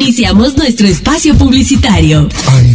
Iniciamos nuestro espacio publicitario.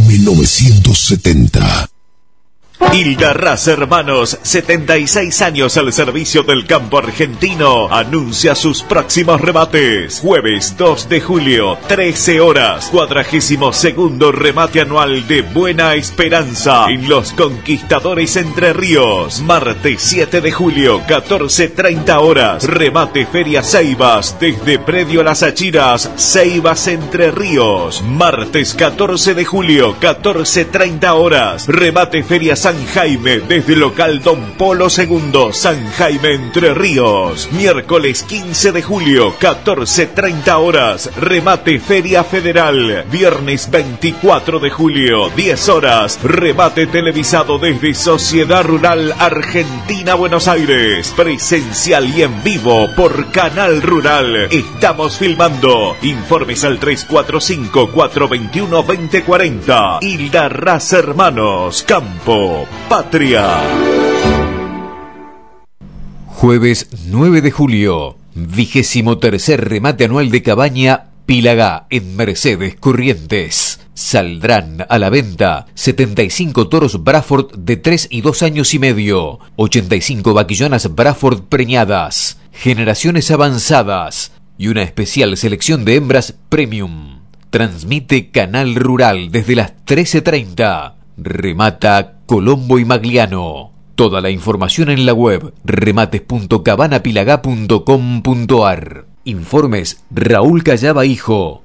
AM970. Hilda Raz Hermanos, 76 años al servicio del campo argentino, anuncia sus próximos remates. Jueves 2 de julio, 13 horas, 42º remate anual de Buena Esperanza en Los Conquistadores Entre Ríos. Martes 7 de julio, 14:30 horas, remate Feria Ceibas desde Predio Las Achiras, Ceibas Entre Ríos. Martes 14 de julio, 14:30 horas, remate Feria San Jaime desde local Don Polo II, San Jaime Entre Ríos. Miércoles 15 de julio, 14:30 horas, remate Feria Federal. Viernes 24 de julio, 10 horas, remate televisado desde Sociedad Rural Argentina Buenos Aires. Presencial y en vivo por Canal Rural. Estamos filmando. Informes al 345-421-2040. Hilda Raz Hermanos, Campo Patria. Jueves 9 de julio, 23º remate anual de Cabaña Pilagá en Mercedes Corrientes. Saldrán a la venta 75 toros Braford de 3 y 2 años y medio, 85 vaquillonas Braford preñadas, generaciones avanzadas y una especial selección de hembras premium. Transmite Canal Rural desde las 13:30. Remata Colombo y Magliano. Toda la información en la web remates.cabanapilagá.com.ar. Informes Raúl Callaba Hijo,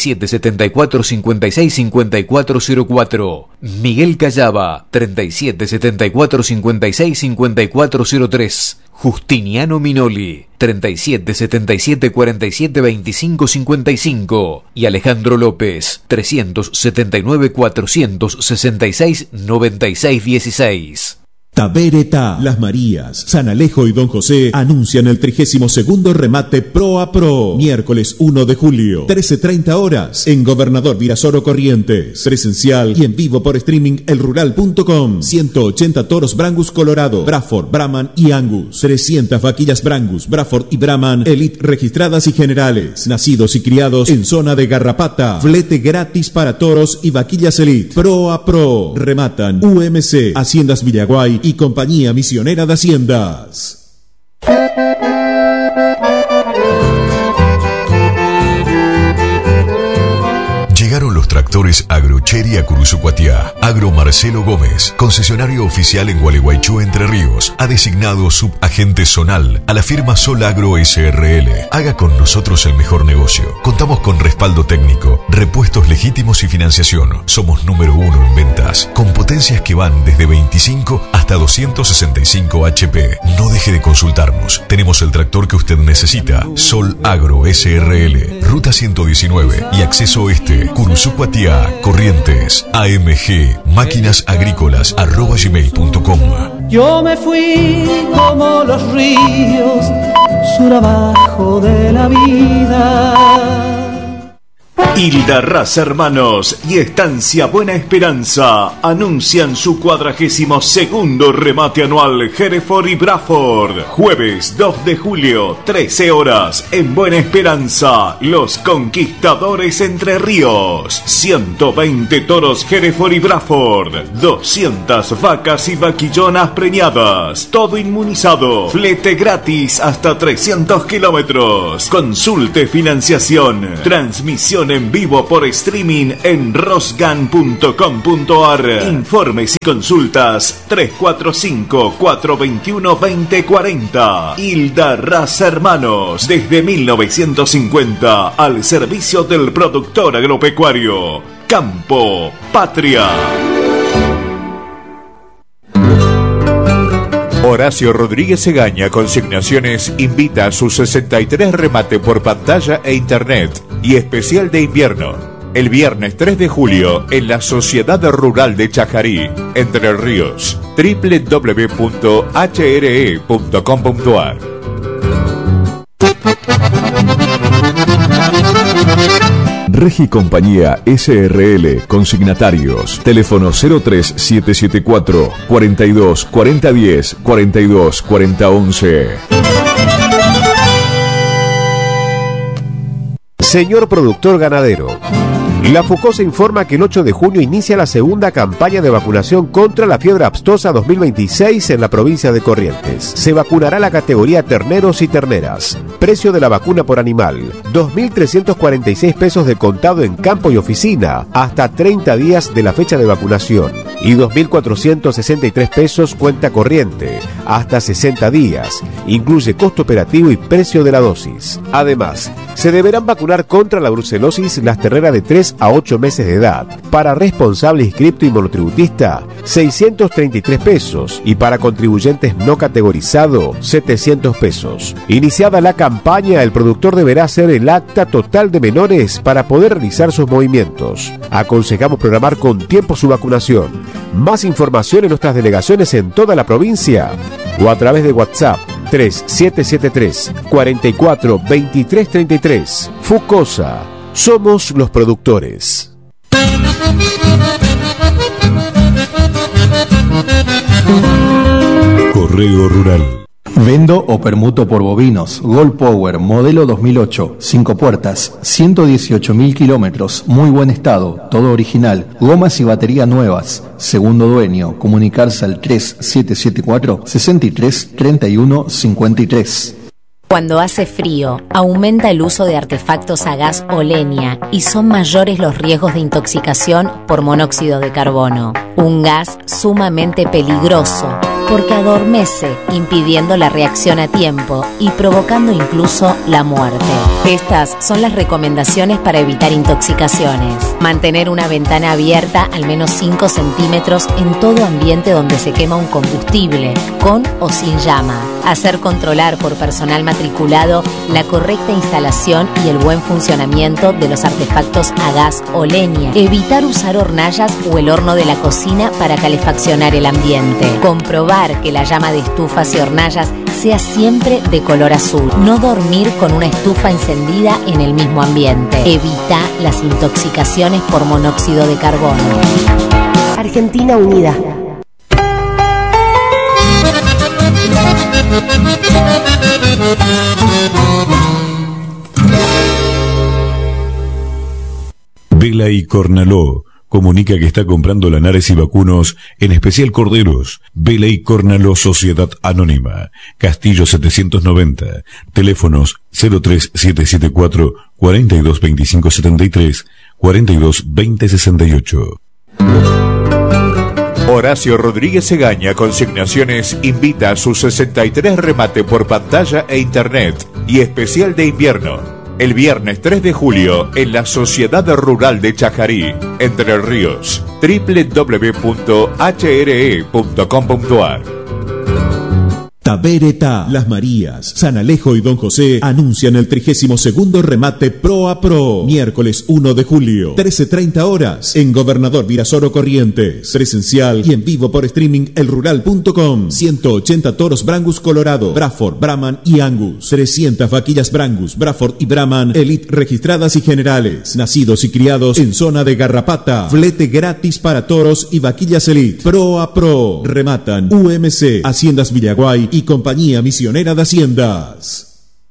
3774-565404. Miguel Callaba, 3774-565403. Justiniano Minoli, 3777-472555. Y Alejandro López, 379-466-9616. Tabereta, Las Marías, San Alejo y Don José anuncian el 32º remate Pro a Pro. Miércoles 1 de julio, 13:30 horas, en Gobernador Virasoro Corrientes. Presencial y en vivo por streaming elrural.com. 180 toros Brangus Colorado, Braford, Brahman y Angus. 300 vaquillas Brangus, Braford y Brahman Elite registradas y generales. Nacidos y criados en zona de Garrapata. Flete gratis para toros y vaquillas Elite. Pro a Pro. Rematan UMC, Haciendas Villaguay y Compañía Misionera de Haciendas. Llegaron los tractores Agrocheri a Curuzucuatiá. Agro Marcelo Gómez, concesionario oficial en Gualeguaychú, Entre Ríos, ha designado subagente zonal a la firma Sol Agro SRL. Haga con nosotros el mejor negocio. Contamos con respaldo técnico, repuestos legítimos y financiación. Somos número 1 en ventas, con potencias que van desde 25 hasta 265 HP. No deje de consultarnos. Tenemos el tractor que usted necesita. Sol Agro SRL, Ruta 119 y Acceso Oeste, Curuzucuatiá, Corrientes. AMG, máquinas agrícolas @gmail.com. Yo me fui como los ríos, sur abajo de la vida. Hilda Raz Hermanos y Estancia Buena Esperanza anuncian su 42º remate anual Hereford y Braford. Jueves 2 de julio, 13 horas, en Buena Esperanza, Los Conquistadores Entre Ríos. 120 toros Hereford y Braford, 200 vacas y vaquillonas preñadas, todo inmunizado, flete gratis hasta 300 kilómetros. Consulte financiación, transmisión en vivo por streaming en rosgan.com.ar. Informes y consultas 345-421-2040. Hilda Raz Hermanos, desde 1950 al servicio del productor agropecuario. Campo Patria. Horacio Rodríguez Egaña Consignaciones invita a su 63 remate por pantalla e internet y especial de invierno. El viernes 3 de julio en la Sociedad Rural de Chajarí, Entre Ríos. www.hre.com.ar. Regi Compañía SRL, consignatarios, teléfono 03774 42 40 10 42 40 11. Señor productor ganadero, la FUCOSA informa que el 8 de junio inicia la segunda campaña de vacunación contra la fiebre aftosa 2026 en la provincia de Corrientes. Se vacunará la categoría terneros y terneras. Precio de la vacuna por animal, 2.346 pesos de contado en campo y oficina, hasta 30 días de la fecha de vacunación. Y 2.463 pesos cuenta corriente, hasta 60 días. Incluye costo operativo y precio de la dosis. Además, se deberán vacunar contra la brucelosis las terneras de 3 a 8 meses de edad. Para responsable inscripto y monotributista, 633 pesos. Y para contribuyentes no categorizado, 700 pesos. Iniciada la campaña, el productor deberá hacer el acta total de menores para poder realizar sus movimientos. Aconsejamos programar con tiempo su vacunación. Más información en nuestras delegaciones en toda la provincia o a través de WhatsApp 3773 44 23 33. FUCOSA, somos los productores. Correo Rural. Vendo o permuto por bovinos. Gold Power, modelo 2008. 5 puertas, 118.000 kilómetros. Muy buen estado, todo original. Gomas y batería nuevas. Segundo dueño. Comunicarse al 3774 63 31 53. Cuando hace frío, aumenta el uso de artefactos a gas o leña y son mayores los riesgos de intoxicación por monóxido de carbono. Un gas sumamente peligroso porque adormece, impidiendo la reacción a tiempo y provocando incluso la muerte. Estas son las recomendaciones para evitar intoxicaciones. Mantener una ventana abierta al menos 5 centímetros en todo ambiente donde se quema un combustible, con o sin llama. Hacer controlar por personal matriculado la correcta instalación y el buen funcionamiento de los artefactos a gas o leña. Evitar usar hornallas o el horno de la cocina para calefaccionar el ambiente. Comprobar que la llama de estufas y hornallas sea siempre de color azul. No dormir con una estufa encendida en el mismo ambiente. Evita las intoxicaciones por monóxido de carbono. Argentina Unida. Vela y Cornaló comunica que está comprando lanares y vacunos, en especial corderos. Vela y Cornaló Sociedad Anónima, Castillo 790, teléfonos 03774 422573 422068. Horacio Rodríguez Egaña Consignaciones invita a su 63 remate por pantalla e internet y especial de invierno. El viernes 3 de julio en la Sociedad Rural de Chajarí, Entre Ríos, www.hre.com.ar. Tabereta, Las Marías, San Alejo y Don José anuncian el 32º remate Pro a Pro, miércoles 1 de julio, 13:30 horas, en Gobernador Virasoro Corrientes. Presencial y en vivo por streaming elrural.com. 180 toros Brangus Colorado, Braford, Brahman y Angus. 300 vaquillas Brangus, Braford y Brahman Elite registradas y generales, nacidos y criados en zona de Garrapata. Flete gratis para toros y vaquillas Elite. Pro a Pro. Rematan UMC, Haciendas Villaguay y Compañía Misionera de Haciendas.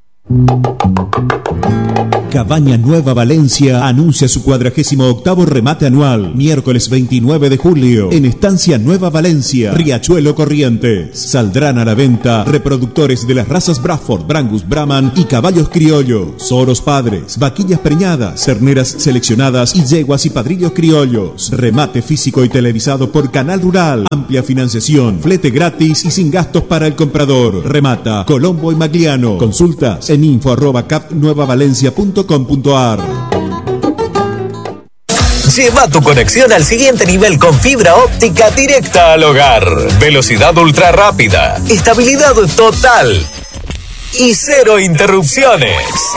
Cabaña Nueva Valencia anuncia su 48º remate anual, miércoles 29 de julio, en Estancia Nueva Valencia, Riachuelo Corrientes. Saldrán a la venta reproductores de las razas Braford, Brangus, Brahman y caballos criollos, oros padres, vaquillas preñadas, terneras seleccionadas y yeguas y padrillos criollos. Remate físico y televisado por Canal Rural. Amplia financiación, flete gratis y sin gastos para el comprador. Remata Colombo y Magliano. Consultas en info@capnuevavalencia.com.ar. Lleva tu conexión al siguiente nivel con fibra óptica directa al hogar. Velocidad ultra rápida, estabilidad total y 0 interrupciones.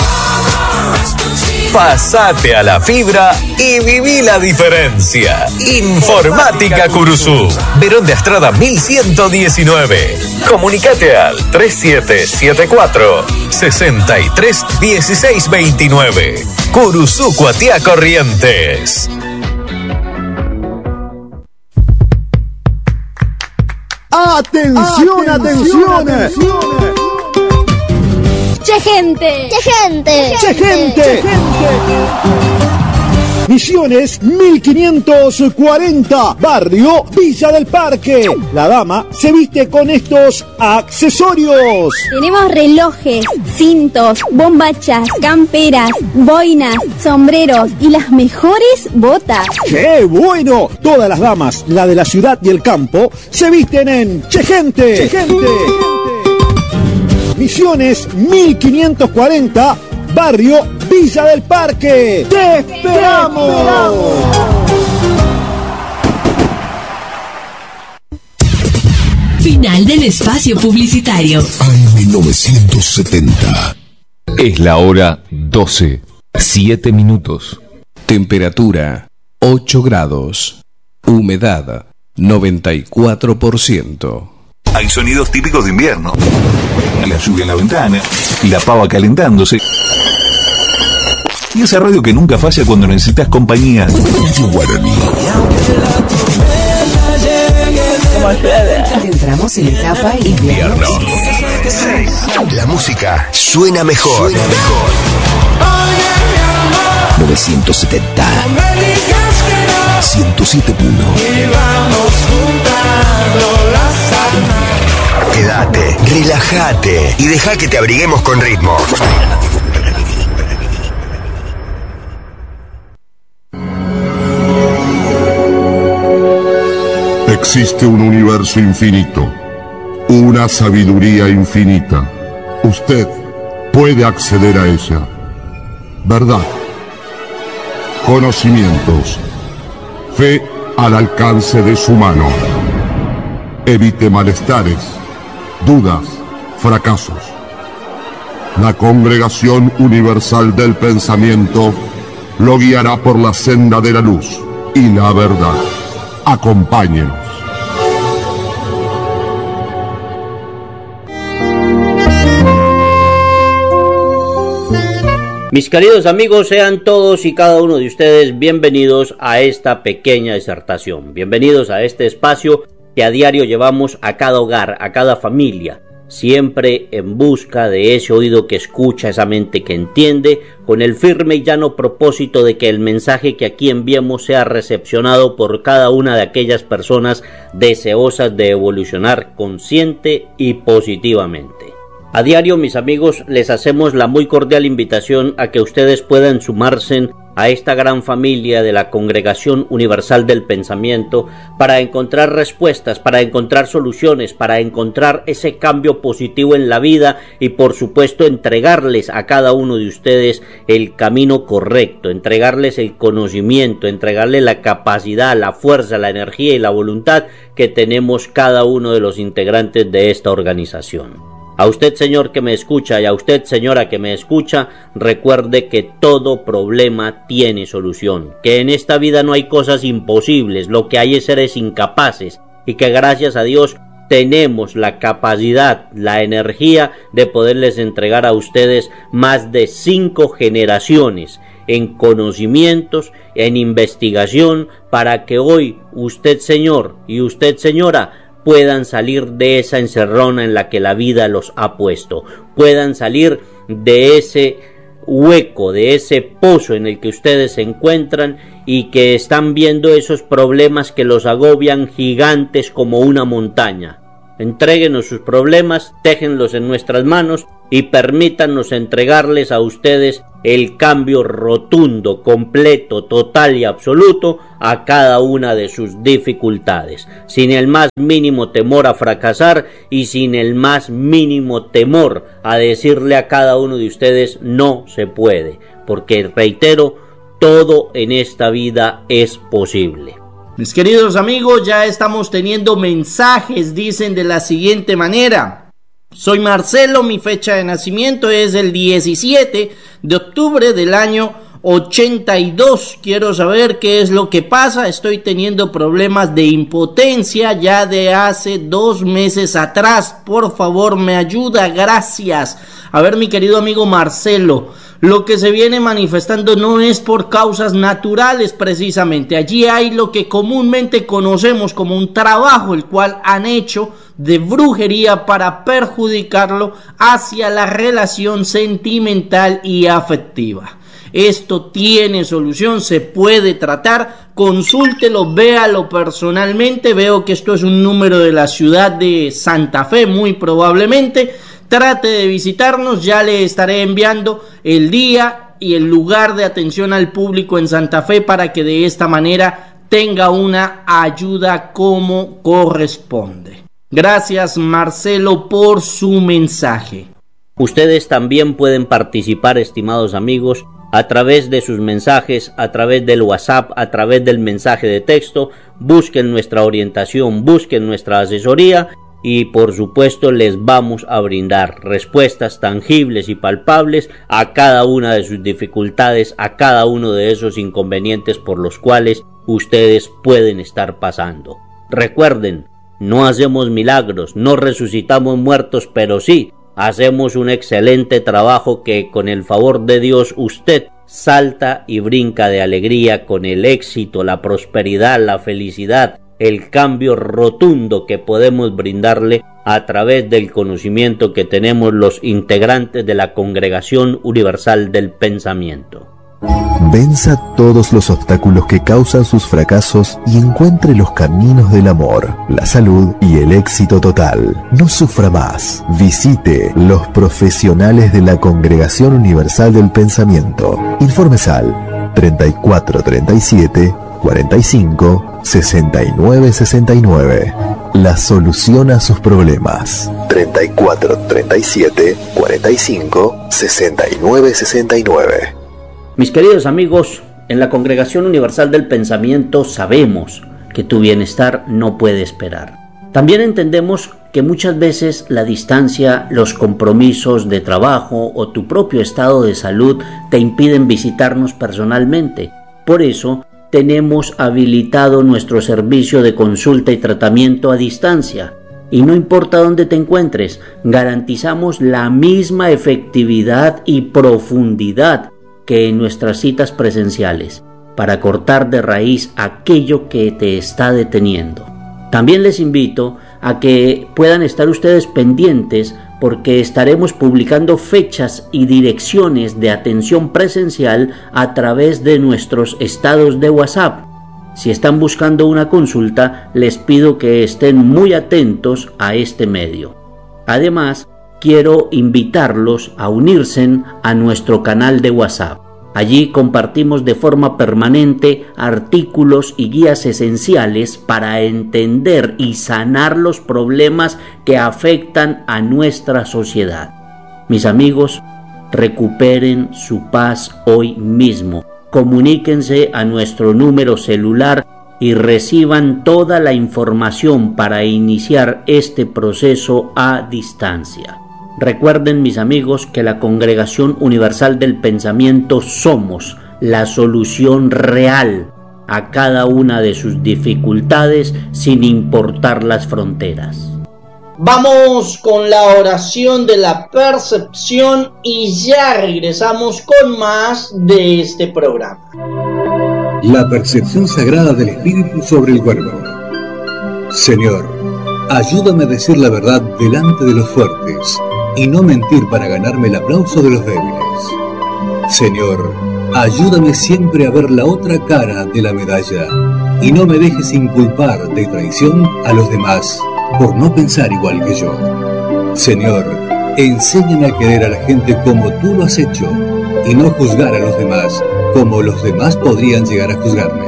Pasate a la fibra y viví la diferencia. Informática Curuzú, Verón de Astrada 1119. Comunicate al 3774 63 16 29. Curuzú Cuatiá Corrientes. ¡Atención, atención! ¡Che gente! ¡Che gente! ¡Che gente! Misiones 1540, barrio Villa del Parque. La dama se viste con estos accesorios. Tenemos relojes, cintos, bombachas, camperas, boinas, sombreros y las mejores botas. ¡Qué bueno! Todas las damas, la de la ciudad y el campo, se visten en Che gente. Che gente. Misiones 1540, barrio Villa del Parque. ¡Te esperamos! Final del espacio publicitario. AM970. Es la hora 12, 7 minutos. Temperatura 8 grados. Humedad 94%. Hay sonidos típicos de invierno. La lluvia en la ventana, la pava calentándose. Y esa radio que nunca falla cuando necesitas compañía. Radio Guaraní. Entramos en etapa invierno. La música suena mejor. 970. 107.1. Quédate, relájate y deja que te abriguemos con ritmo. Existe un universo infinito, una sabiduría infinita. Usted puede acceder a ella. Verdad, conocimientos, fe al alcance de su mano. Evite malestares, dudas, fracasos. La Congregación Universal del Pensamiento lo guiará por la senda de la luz y la verdad. Acompáñenos. Mis queridos amigos, sean todos y cada uno de ustedes bienvenidos a esta pequeña disertación. Bienvenidos a este espacio que a diario llevamos a cada hogar, a cada familia, siempre en busca de ese oído que escucha, esa mente que entiende, con el firme y llano propósito de que el mensaje que aquí enviamos sea recepcionado por cada una de aquellas personas deseosas de evolucionar consciente y positivamente. A diario, mis amigos, les hacemos la muy cordial invitación a que ustedes puedan sumarse a esta gran familia de la Congregación Universal del Pensamiento para encontrar respuestas, para encontrar soluciones, para encontrar ese cambio positivo en la vida y por supuesto entregarles a cada uno de ustedes el camino correcto, entregarles el conocimiento, entregarles la capacidad, la fuerza, la energía y la voluntad que tenemos cada uno de los integrantes de esta organización. A usted, señor, que me escucha, y a usted, señora, que me escucha, recuerde que todo problema tiene solución, que en esta vida no hay cosas imposibles, lo que hay es seres incapaces, y que gracias a Dios tenemos la capacidad, la energía de poderles entregar a ustedes más de 5 generaciones en conocimientos, en investigación, para que hoy usted, señor, y usted, señora, puedan salir de esa encerrona en la que la vida los ha puesto, puedan salir de ese hueco, de ese pozo en el que ustedes se encuentran y que están viendo esos problemas que los agobian gigantes como una montaña. Entréguenos sus problemas, déjenlos en nuestras manos y permítanos entregarles a ustedes el cambio rotundo, completo, total y absoluto a cada una de sus dificultades, sin el más mínimo temor a fracasar y sin el más mínimo temor a decirle a cada uno de ustedes no se puede, porque reitero, todo en esta vida es posible. Mis queridos amigos, ya estamos teniendo mensajes, dicen de la siguiente manera: soy Marcelo, mi fecha de nacimiento es el 17 de octubre del año 82. Quiero saber qué es lo que pasa. Estoy teniendo problemas de impotencia ya de hace 2 meses atrás. Por favor, me ayuda, gracias. A ver, mi querido amigo Marcelo, lo que se viene manifestando no es por causas naturales precisamente. Allí hay lo que comúnmente conocemos como un trabajo, el cual han hecho de brujería para perjudicarlo hacia la relación sentimental y afectiva. Esto tiene solución, se puede tratar, consúltelo, véalo personalmente. Veo que esto es un número de la ciudad de Santa Fe, muy probablemente. Trate de visitarnos, ya le estaré enviando el día y el lugar de atención al público en Santa Fe para que de esta manera tenga una ayuda como corresponde. Gracias, Marcelo, por su mensaje. Ustedes también pueden participar, estimados amigos, a través de sus mensajes, a través del WhatsApp, a través del mensaje de texto. Busquen nuestra orientación, busquen nuestra asesoría y por supuesto les vamos a brindar respuestas tangibles y palpables a cada una de sus dificultades, a cada uno de esos inconvenientes por los cuales ustedes pueden estar pasando. Recuerden, no hacemos milagros, no resucitamos muertos, pero sí hacemos un excelente trabajo que con el favor de Dios usted salta y brinca de alegría con el éxito, la prosperidad, la felicidad, el cambio rotundo que podemos brindarle a través del conocimiento que tenemos los integrantes de la Congregación Universal del Pensamiento. Venza todos los obstáculos que causan sus fracasos y encuentre los caminos del amor, la salud y el éxito total. No sufra más. Visite los profesionales de la Congregación Universal del Pensamiento. Informes al 3437 45 69 69. La solución a sus problemas. 3437 45 69 69. Mis queridos amigos, en la Congregación Universal del Pensamiento sabemos que tu bienestar no puede esperar. También entendemos que muchas veces la distancia, los compromisos de trabajo o tu propio estado de salud te impiden visitarnos personalmente. Por eso, tenemos habilitado nuestro servicio de consulta y tratamiento a distancia. Y no importa dónde te encuentres, garantizamos la misma efectividad y profundidad que en nuestras citas presenciales, para cortar de raíz aquello que te está deteniendo. También les invito a que puedan estar ustedes pendientes porque estaremos publicando fechas y direcciones de atención presencial a través de nuestros estados de WhatsApp. Si están buscando una consulta, les pido que estén muy atentos a este medio. Además, quiero invitarlos a unirse a nuestro canal de WhatsApp. Allí compartimos de forma permanente artículos y guías esenciales para entender y sanar los problemas que afectan a nuestra sociedad. Mis amigos, recuperen su paz hoy mismo. Comuníquense a nuestro número celular y reciban toda la información para iniciar este proceso a distancia. Recuerden, mis amigos, que la Congregación Universal del Pensamiento somos la solución real a cada una de sus dificultades sin importar las fronteras. Vamos con la oración de la percepción y ya regresamos con más de este programa. La percepción sagrada del Espíritu sobre el cuerpo. Señor, ayúdame a decir la verdad delante de los fuertes y no mentir para ganarme el aplauso de los débiles. Señor, ayúdame siempre a ver la otra cara de la medalla y no me dejes inculpar de traición a los demás por no pensar igual que yo. Señor, enséñame a querer a la gente como tú lo has hecho y no juzgar a los demás como los demás podrían llegar a juzgarme.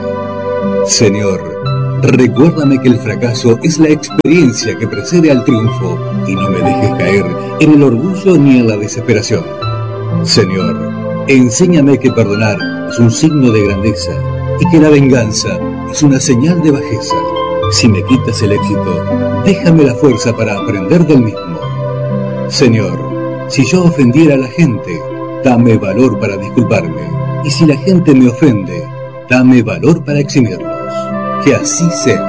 Señor, recuérdame que el fracaso es la experiencia que precede al triunfo y no me dejes caer en el orgullo ni en la desesperación. Señor, enséñame que perdonar es un signo de grandeza y que la venganza es una señal de bajeza. Si me quitas el éxito, déjame la fuerza para aprender del mismo. Señor, si yo ofendiera a la gente, dame valor para disculparme. Y si la gente me ofende, dame valor para eximirlos. Que así sea.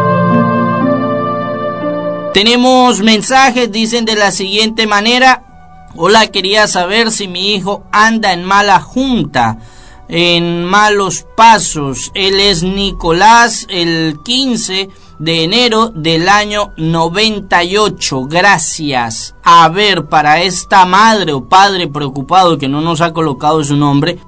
Tenemos mensajes, dicen de la siguiente manera: Hola, quería saber si mi hijo anda en mala junta, en malos pasos. Él es Nicolás, el 15 de enero del año 98. Gracias. A ver, para esta madre o padre preocupado que no nos ha colocado su nombre,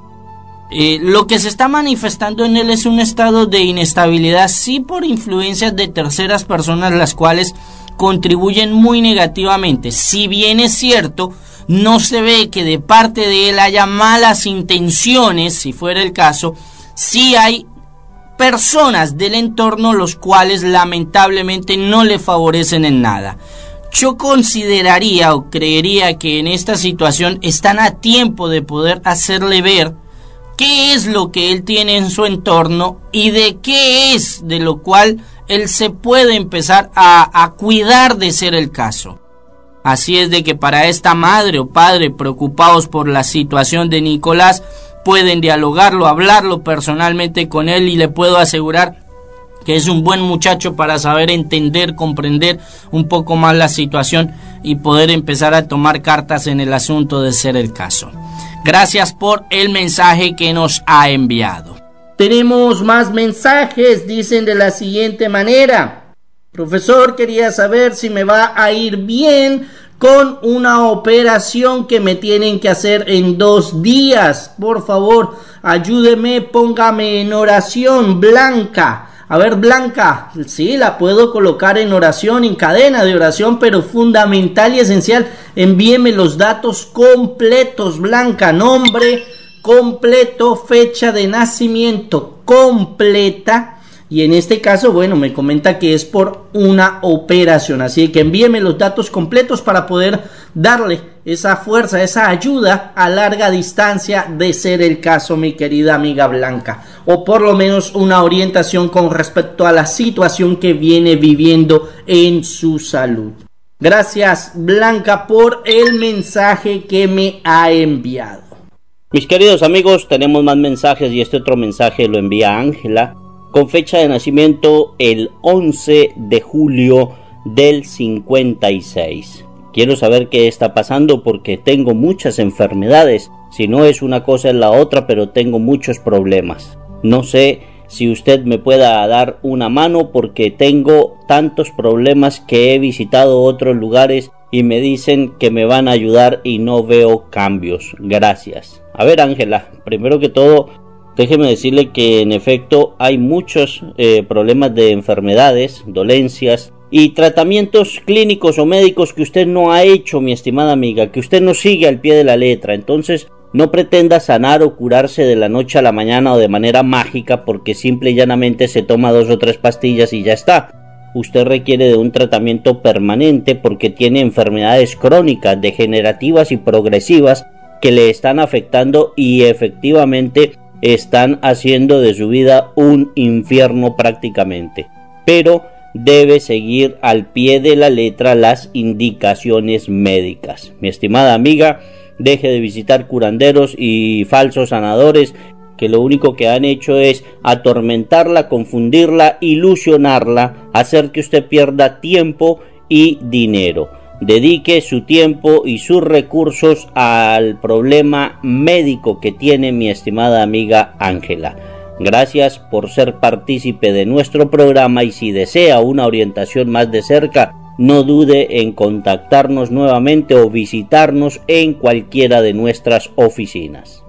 lo que se está manifestando en él es un estado de inestabilidad, sí, por influencias de terceras personas, las cuales contribuyen muy negativamente. Si bien es cierto, no se ve que de parte de él haya malas intenciones, si fuera el caso, sí hay personas del entorno los cuales lamentablemente no le favorecen en nada. Yo consideraría o creería que en esta situación están a tiempo de poder hacerle ver qué es lo que él tiene en su entorno y de qué es de lo cual él se puede empezar a cuidar de ser el caso. Así es de que para esta madre o padre preocupados por la situación de Nicolás, pueden dialogarlo, hablarlo personalmente con él, y le puedo asegurar que es un buen muchacho para saber entender, comprender un poco más la situación y poder empezar a tomar cartas en el asunto de ser el caso. Gracias por el mensaje que nos ha enviado. Tenemos más mensajes, dicen de la siguiente manera: profesor, quería saber si me va a ir bien con una operación que me tienen que hacer en 2 días. Por favor, ayúdeme, póngame en oración. Blanca. A ver, Blanca, sí, la puedo colocar en oración, en cadena de oración, pero fundamental y esencial, envíeme los datos completos, Blanca. Nombre completo, fecha de nacimiento completa. Y en este caso, bueno, me comenta que es por una operación, así que envíeme los datos completos para poder darle esa fuerza, esa ayuda a larga distancia de ser el caso, mi querida amiga Blanca, o por lo menos una orientación con respecto a la situación que viene viviendo en su salud. Gracias, Blanca, por el mensaje que me ha enviado. Mis queridos amigos, tenemos más mensajes y este otro mensaje lo envía Ángela, con fecha de nacimiento el 11 de julio del 56. Quiero saber qué está pasando porque tengo muchas enfermedades. Si no es una cosa es la otra, pero tengo muchos problemas. No sé si usted me pueda dar una mano porque tengo tantos problemas que he visitado otros lugares y me dicen que me van a ayudar y no veo cambios. Gracias. A ver, Ángela, primero que todo, déjeme decirle que en efecto hay muchos problemas de enfermedades, dolencias y tratamientos clínicos o médicos que usted no ha hecho, mi estimada amiga, que usted no sigue al pie de la letra. Entonces no pretenda sanar o curarse de la noche a la mañana o de manera mágica porque simple y llanamente se toma 2 o 3 pastillas y ya está. Usted requiere de un tratamiento permanente porque tiene enfermedades crónicas, degenerativas y progresivas que le están afectando y efectivamente están haciendo de su vida un infierno prácticamente, pero debe seguir al pie de la letra las indicaciones médicas. Mi estimada amiga, deje de visitar curanderos y falsos sanadores que lo único que han hecho es atormentarla, confundirla, ilusionarla, hacer que usted pierda tiempo y dinero. Dedique su tiempo y sus recursos al problema médico que tiene mi estimada amiga Ángela. Gracias por ser partícipe de nuestro programa y si desea una orientación más de cerca, no dude en contactarnos nuevamente o visitarnos en cualquiera de nuestras oficinas.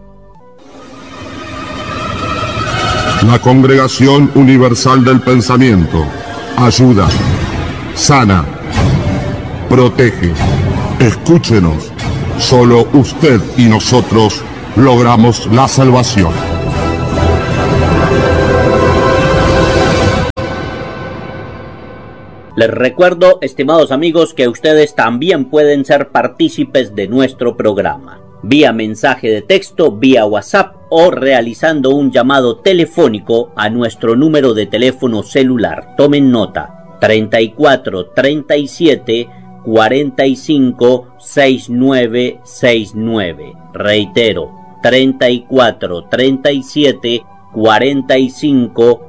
La Congregación Universal del Pensamiento ayuda, sana, protege. Escúchenos. Solo usted y nosotros logramos la salvación. Les recuerdo, estimados amigos, que ustedes también pueden ser partícipes de nuestro programa. Vía mensaje de texto, vía WhatsApp o realizando un llamado telefónico a nuestro número de teléfono celular. Tomen nota: 34 37 45 6969. Reitero, 34 37 45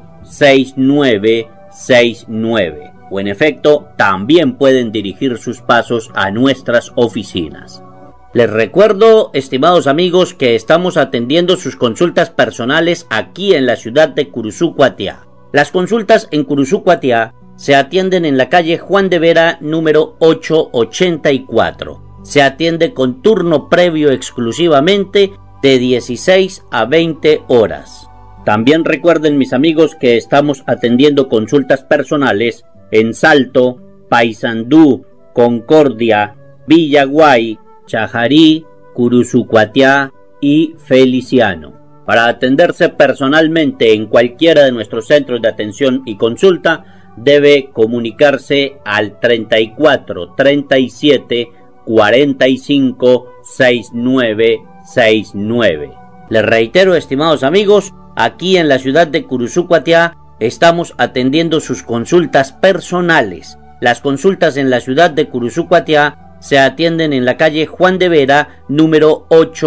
6969. O en efecto, también pueden dirigir sus pasos a nuestras oficinas. Les recuerdo, estimados amigos, que estamos atendiendo sus consultas personales aquí en la ciudad de Curuzú, Cuatiá. Las consultas en Curuzú, Cuatiá se atienden en la calle Juan de Vera, número 884. Se atiende con turno previo exclusivamente de 16 a 20 horas. También recuerden, mis amigos, que estamos atendiendo consultas personales en Salto, Paysandú, Concordia, Villaguay, Chajarí, Curuzú, Cuatiá y Feliciano. Para atenderse personalmente en cualquiera de nuestros centros de atención y consulta, debe comunicarse al 34 37 45 69 69. Les reitero, estimados amigos, aquí en la ciudad de Curuzú, Cuatiá, estamos atendiendo sus consultas personales. Las consultas en la ciudad de Curuzú, Cuatiá se atienden en la calle Juan de Vera, número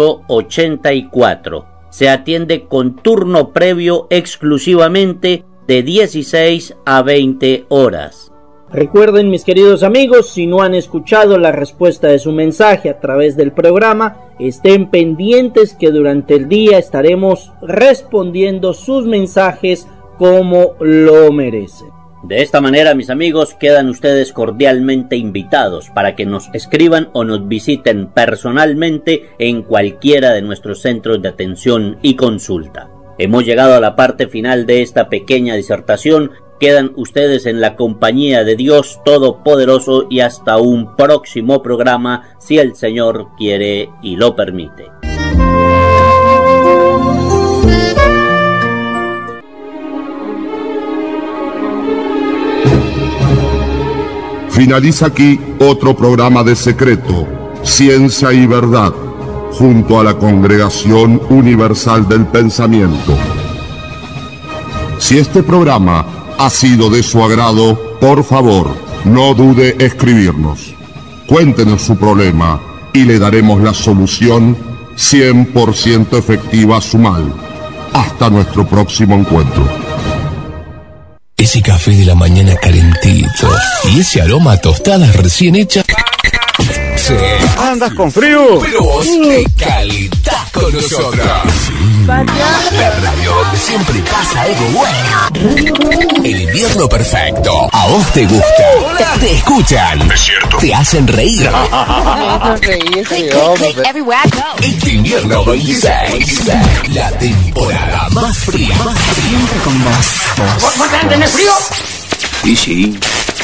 884. Se atiende con turno previo exclusivamente de 16 a 20 horas. Recuerden, mis queridos amigos, si no han escuchado la respuesta de su mensaje a través del programa, estén pendientes que durante el día estaremos respondiendo sus mensajes como lo merecen. De esta manera, mis amigos, quedan ustedes cordialmente invitados para que nos escriban o nos visiten personalmente en cualquiera de nuestros centros de atención y consulta. Hemos llegado a la parte final de esta pequeña disertación. Quedan ustedes en la compañía de Dios Todopoderoso y hasta un próximo programa, si el Señor quiere y lo permite. Finaliza aquí otro programa de Secreto, Ciencia y Verdad, junto a la Congregación Universal del Pensamiento. Si este programa ha sido de su agrado, por favor, no dude escribirnos. Cuéntenos su problema y le daremos la solución 100% efectiva a su mal. Hasta nuestro próximo encuentro. Ese café de la mañana calentito y ese aroma a tostadas recién hechas. Sí. ¿Andas con frío? Pero vos te calentás con nosotros. La radio donde siempre pasa algo bueno. El invierno perfecto. A vos te gusta. Te escuchan. Es cierto. Te hacen reír. Este invierno 26. La temporada más fría. Siempre con vos. ¿Vos tenés frío? Y sí.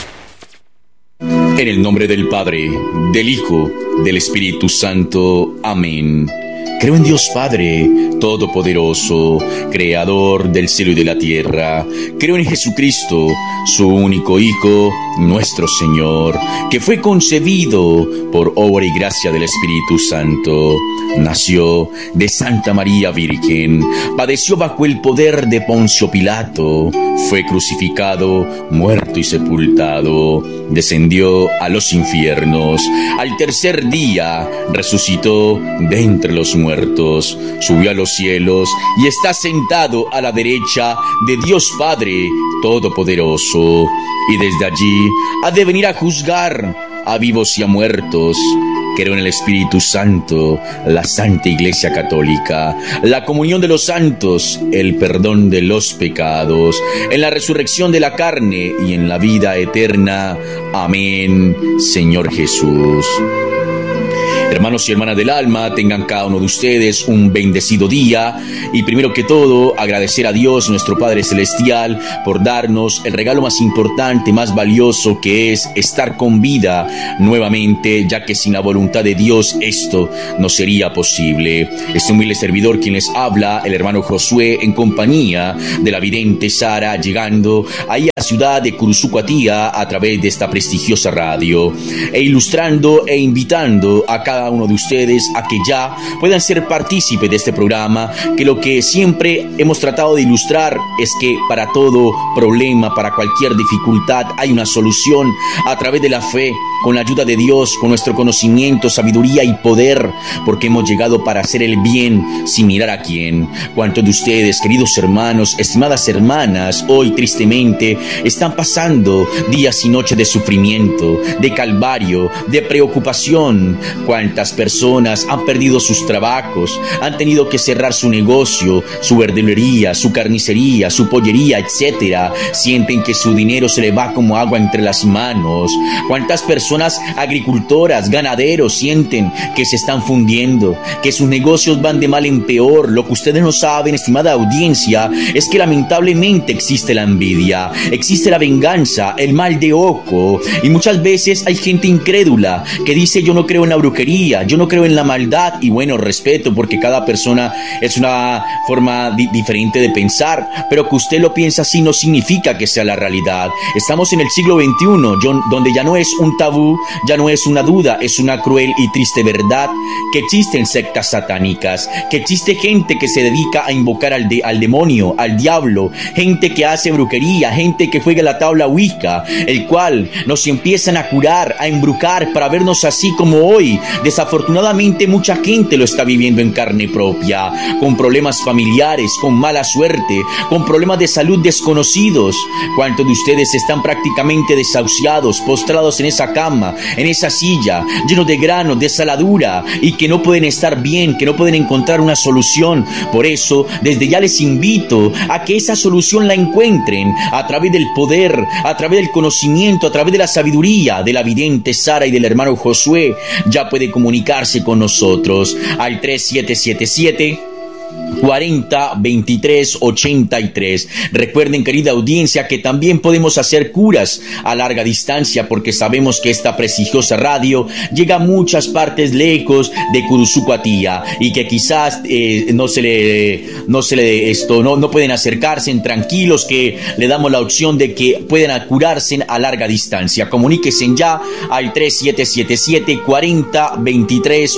En el nombre del Padre, del Hijo, del Espíritu Santo. Amén. Creo en Dios Padre Todopoderoso, Creador del cielo y de la tierra. Creo en Jesucristo, su único Hijo, nuestro Señor, que fue concebido por obra y gracia del Espíritu Santo. Nació de Santa María Virgen, padeció bajo el poder de Poncio Pilato, fue crucificado, muerto y sepultado, descendió a los infiernos, al tercer día resucitó de entre los muertos, subió a los cielos y está sentado a la derecha de Dios Padre Todopoderoso, y desde allí ha de venir a juzgar a vivos y a muertos. Creo en el Espíritu Santo, la Santa Iglesia Católica, la comunión de los santos, el perdón de los pecados, en la resurrección de la carne y en la vida eterna. Amén, Señor Jesús. Hermanos y hermanas del alma, tengan cada uno de ustedes un bendecido día, y primero que todo agradecer a Dios nuestro Padre Celestial por darnos el regalo más importante, más valioso, que es estar con vida nuevamente, ya que sin la voluntad de Dios esto no sería posible. Este humilde servidor quien les habla, el hermano Josué, en compañía de la vidente Sara, llegando ahí a la ciudad de Curuzú, Cuatiá, a través de esta prestigiosa radio, e ilustrando e invitando a cada uno de ustedes a que ya puedan ser partícipes de este programa, que lo que siempre hemos tratado de ilustrar es que para todo problema, para cualquier dificultad, hay una solución a través de la fe, con la ayuda de Dios, con nuestro conocimiento, sabiduría y poder, porque hemos llegado para hacer el bien sin mirar a quién. ¿Cuántos de ustedes, queridos hermanos, estimadas hermanas, hoy tristemente están pasando días y noches de sufrimiento, de calvario, de preocupación? ¿Cuántos cuántas personas han perdido sus trabajos, han tenido que cerrar su negocio, su verdulería, su carnicería, su pollería, etcétera. Sienten que su dinero se le va como agua entre las manos. Cuántas personas agricultoras, ganaderos sienten que se están fundiendo, que sus negocios van de mal en peor. Lo que ustedes no saben, estimada audiencia, es que lamentablemente existe la envidia, existe la venganza, el mal de ojo, y muchas veces hay gente incrédula que dice: yo no creo en la brujería, yo no creo en la maldad. Y bueno, respeto, porque cada persona es una forma diferente de pensar, pero que usted lo piensa así no significa que sea la realidad. Estamos en el siglo XXI, donde ya no es un tabú, ya no es una duda, es una cruel y triste verdad que existen sectas satánicas, que existe gente que se dedica a invocar al demonio, al diablo, gente que hace brujería, gente que juega la tabla Ouija, el cual nos empiezan a curar, a embrujar para vernos así como hoy. Desafortunadamente mucha gente lo está viviendo en carne propia, con problemas familiares, con mala suerte, con problemas de salud desconocidos. ¿Cuántos de ustedes están prácticamente desahuciados, postrados en esa cama, en esa silla, llenos de granos, de saladura, y que no pueden estar bien, que no pueden encontrar una solución? Por eso, desde ya les invito a que esa solución la encuentren a través del poder, a través del conocimiento, a través de la sabiduría de la vidente Sara y del hermano Josué. Ya puede comunicarse con nosotros al 3777 40 23 83. Recuerden, querida audiencia, que también podemos hacer curas a larga distancia, porque sabemos que esta prestigiosa radio llega a muchas partes lejos de Curuzucuatía y que quizás no pueden acercarse. Tranquilos, que le damos la opción de que puedan curarse a larga distancia. Comuníquense ya al 3777 40 23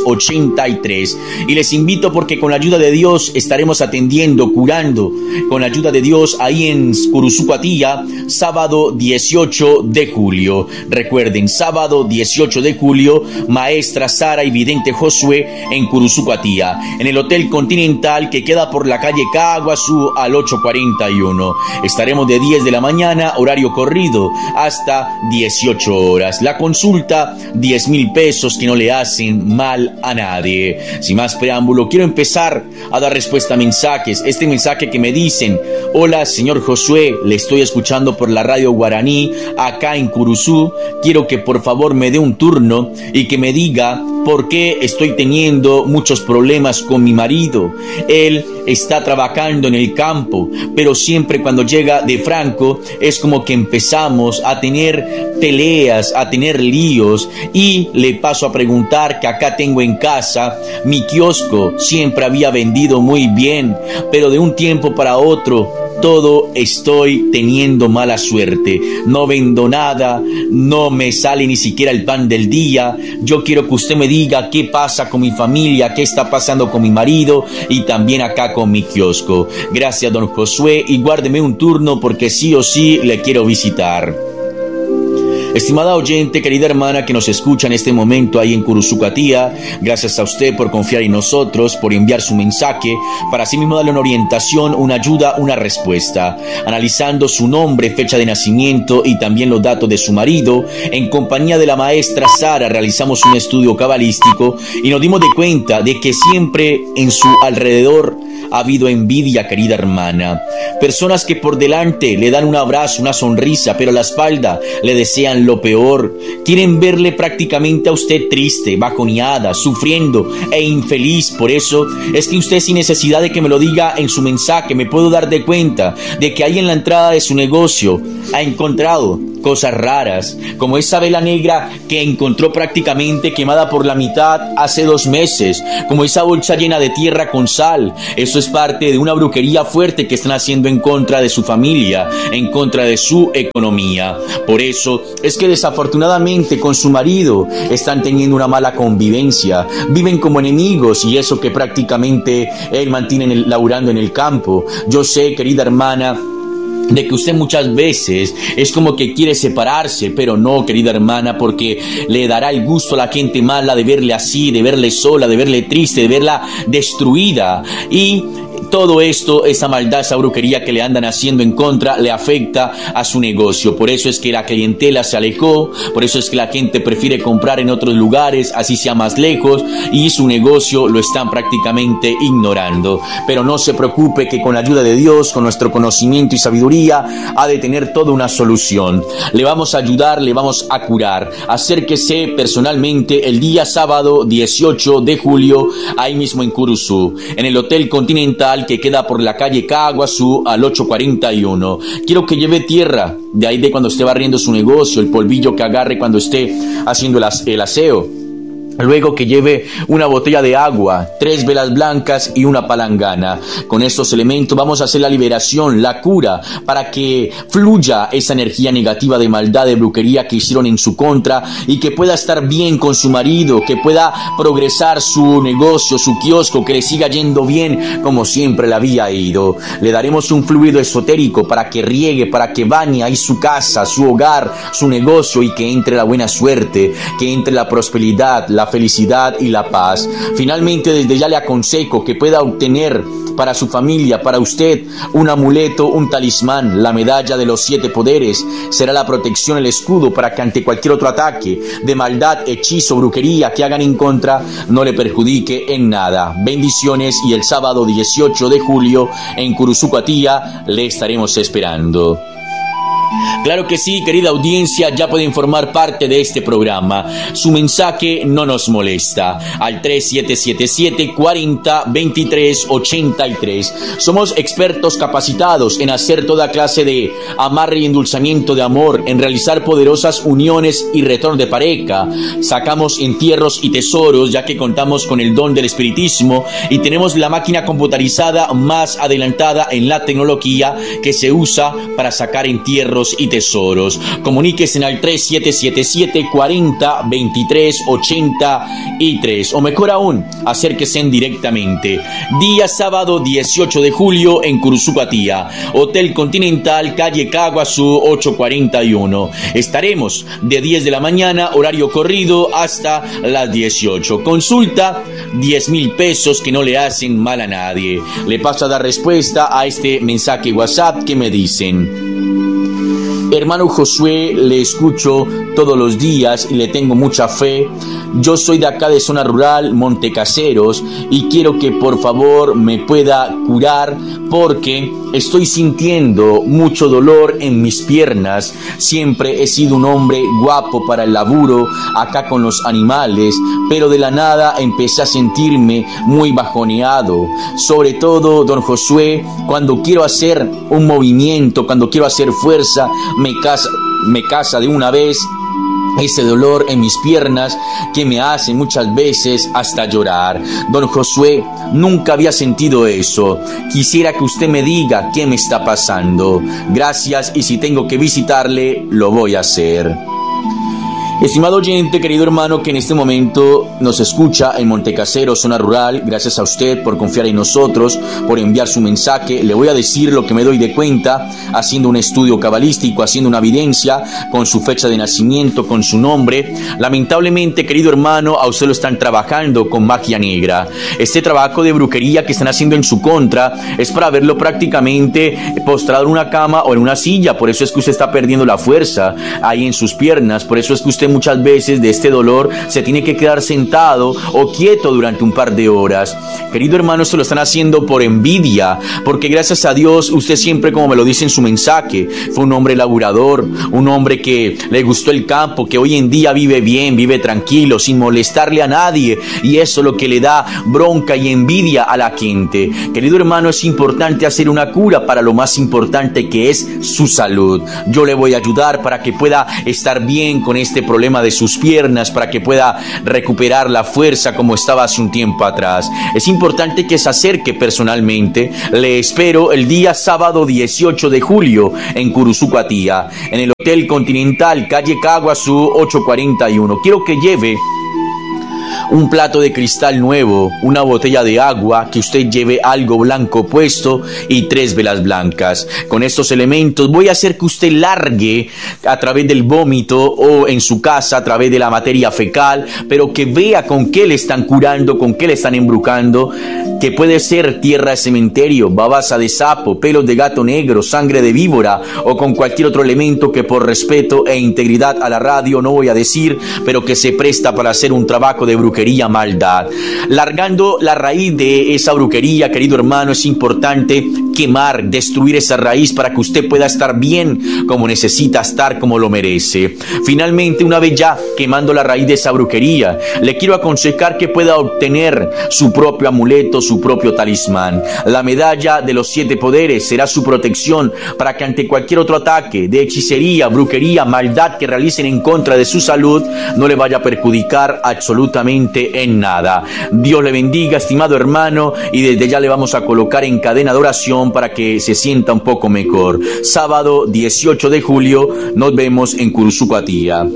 83 y les invito, porque con la ayuda de Dios estaremos atendiendo, curando, con la ayuda de Dios, ahí en Curuzucuatía, sábado 18 de julio. Recuerden, sábado 18 de julio, maestra Sara y vidente Josué en Curuzucuatía, en el Hotel Continental, que queda por la calle Caguazú al 841. Estaremos de 10 de la mañana, horario corrido, hasta 18 horas. La consulta, 10,000 pesos, que no le hacen mal a nadie. Sin más preámbulo, quiero empezar a dar respuesta a mensajes. Este mensaje que me dicen: hola señor Josué, le estoy escuchando por la radio Guaraní acá en Curuzú. Quiero que por favor me dé un turno y que me diga por qué estoy teniendo muchos problemas con mi marido. Él está trabajando en el campo, pero siempre cuando llega de Franco es como que empezamos a tener peleas, a tener líos, y le paso a preguntar que acá tengo en casa mi kiosco, siempre había vendido muy bien, pero de un tiempo para otro todo estoy teniendo mala suerte, no vendo nada, no me sale ni siquiera el pan del día. Yo quiero que usted me diga qué pasa con mi familia, qué está pasando con mi marido y también acá con mi kiosco. Gracias, don Josué, y guárdeme un turno porque sí o sí le quiero visitar. Estimada oyente, querida hermana que nos escucha en este momento ahí en Curuzucuatía, gracias a usted por confiar en nosotros, por enviar su mensaje, para así mismo darle una orientación, una ayuda, una respuesta. Analizando su nombre, fecha de nacimiento y también los datos de su marido, en compañía de la maestra Sara realizamos un estudio cabalístico y nos dimos de cuenta de que siempre en su alrededor ha habido envidia, querida hermana. Personas que por delante le dan un abrazo, una sonrisa, pero a la espalda le desean lo peor. Quieren verle prácticamente a usted triste, bajoneada, sufriendo e infeliz. Por eso es que usted, sin necesidad de que me lo diga en su mensaje, me puedo dar de cuenta de que ahí en la entrada de su negocio ha encontrado cosas raras, como esa vela negra que encontró prácticamente quemada por la mitad hace 2 meses, como esa bolsa llena de tierra con sal. Eso es parte de una brujería fuerte que están haciendo en contra de su familia, en contra de su economía. Por eso es que desafortunadamente con su marido están teniendo una mala convivencia, viven como enemigos, y eso que prácticamente él mantiene laburando en el campo. Yo sé, querida hermana, de que usted muchas veces es como que quiere separarse, pero no, querida hermana, porque le dará el gusto a la gente mala de verle así, de verle sola, de verle triste, de verla destruida. Y todo esto, esa maldad, esa brujería que le andan haciendo en contra, le afecta a su negocio. Por eso es que la clientela se alejó, por eso es que la gente prefiere comprar en otros lugares, así sea más lejos, y su negocio lo están prácticamente ignorando. Pero no se preocupe, que con la ayuda de Dios, con nuestro conocimiento y sabiduría, ha de tener toda una solución. Le vamos a ayudar, le vamos a curar. Acérquese personalmente el día sábado 18 de julio, ahí mismo en Curuzú, en el Hotel Continental, que queda por la calle Caguazú al 841. Quiero que lleve tierra, de ahí de cuando esté barriendo su negocio, el polvillo que agarre cuando esté haciendo el aseo. Luego que lleve una botella de agua, 3 velas blancas y una palangana. Con estos elementos vamos a hacer la liberación, la cura, para que fluya esa energía negativa de maldad, de brujería que hicieron en su contra, y que pueda estar bien con su marido, que pueda progresar su negocio, su kiosco, que le siga yendo bien como siempre le había ido. Le daremos un fluido esotérico para que riegue, para que bañe ahí su casa, su hogar, su negocio, y que entre la buena suerte, que entre la prosperidad, la felicidad y la paz. Finalmente, desde ya le aconsejo que pueda obtener para su familia, para usted, un amuleto, un talismán, la medalla de los 7 poderes. Será la protección, el escudo, para que ante cualquier otro ataque de maldad, hechizo, brujería que hagan en contra, no le perjudique en nada. Bendiciones, y el sábado 18 de julio en Curuzú, Cuatía, le estaremos esperando. Claro que sí, querida audiencia, ya pueden formar parte de este programa. Su mensaje no nos molesta. Al 3777-40-23-83. Somos expertos capacitados en hacer toda clase de amarre y endulzamiento de amor, en realizar poderosas uniones y retorno de pareja. Sacamos entierros y tesoros, ya que contamos con el don del espiritismo y tenemos la máquina computarizada más adelantada en la tecnología que se usa para sacar entierros y tesoros. Comuníquese al 3777-40-23-83, o mejor aún, acérquese directamente. Día sábado 18 de julio en Curuzú, Cuatía, Hotel Continental, calle Caguazú 841. Estaremos de 10 de la mañana, horario corrido, hasta las 18. Consulta, 10,000 pesos que no le hacen mal a nadie. Le paso a dar respuesta a este mensaje WhatsApp que me dicen: hermano Josué, le escucho todos los días y le tengo mucha fe. Yo soy de acá de zona rural, Montecaseros, y quiero que por favor me pueda curar porque estoy sintiendo mucho dolor en mis piernas. Siempre he sido un hombre guapo para el laburo acá con los animales, pero de la nada empecé a sentirme muy bajoneado. Sobre todo, don Josué, cuando quiero hacer un movimiento, cuando quiero hacer fuerza, me casa de una vez ese dolor en mis piernas que me hace muchas veces hasta llorar. Don Josué, nunca había sentido eso. Quisiera que usted me diga qué me está pasando. Gracias, y si tengo que visitarle, lo voy a hacer. Estimado oyente, querido hermano que en este momento nos escucha en Montecasero, zona rural, gracias a usted por confiar en nosotros, por enviar su mensaje. Le voy a decir lo que me doy de cuenta, haciendo un estudio cabalístico, haciendo una evidencia con su fecha de nacimiento, con su nombre. Lamentablemente, querido hermano, a usted lo están trabajando con magia negra. Este trabajo de brujería que están haciendo en su contra es para verlo prácticamente postrado en una cama o en una silla. Por eso es que usted está perdiendo la fuerza ahí en sus piernas. Por eso es que usted muchas veces de este dolor se tiene que quedar sentado o quieto durante un par de horas. Querido hermano, esto lo están haciendo por envidia, porque gracias a Dios usted siempre, como me lo dice en su mensaje, fue un hombre laburador, un hombre que le gustó el campo, que hoy en día vive bien, vive tranquilo, sin molestarle a nadie, y eso es lo que le da bronca y envidia a la gente. Querido hermano, es importante hacer una cura para lo más importante, que es su salud. Yo le voy a ayudar para que pueda estar bien con este problema de sus piernas, para que pueda recuperar la fuerza como estaba hace un tiempo atrás. Es importante que se acerque personalmente. Le espero el día sábado 18 de julio en Curuzú, Cuatía, en el Hotel Continental, calle Caguazú 841. Quiero que lleve un plato de cristal nuevo, una botella de agua, que usted lleve algo blanco puesto y 3 velas blancas. Con estos elementos voy a hacer que usted largue a través del vómito o en su casa a través de la materia fecal, pero que vea con qué le están curando, con qué le están embrujando, que puede ser tierra de cementerio, babasa de sapo, pelos de gato negro, sangre de víbora o con cualquier otro elemento que por respeto e integridad a la radio no voy a decir, pero que se presta para hacer un trabajo de brujería maldad. Largando la raíz de esa brujería, querido hermano, es importante quemar, destruir esa raíz para que usted pueda estar bien como necesita estar, como lo merece. Finalmente, una vez ya quemando la raíz de esa brujería, le quiero aconsejar que pueda obtener su propio amuleto, su propio talismán. La medalla de los 7 poderes será su protección para que ante cualquier otro ataque de hechicería, brujería, maldad que realicen en contra de su salud, no le vaya a perjudicar absolutamente en nada. Dios le bendiga, estimado hermano, y desde ya le vamos a colocar en cadena de oración para que se sienta un poco mejor. Sábado 18 de julio nos vemos en Curuzucuatía.